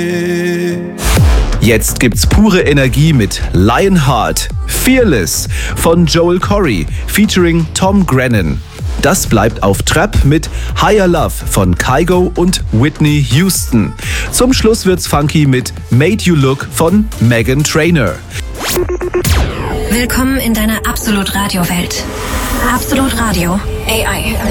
Jetzt gibt's pure Energie mit Lionheart, Fearless von Joel Corry featuring Tom Grennan. Das bleibt auf Trap mit Higher Love von Kygo und Whitney Houston. Zum Schluss wird's funky mit Made You Look von Meghan Trainor. Willkommen in deiner Absolut Radio Welt. Absolut Radio AI.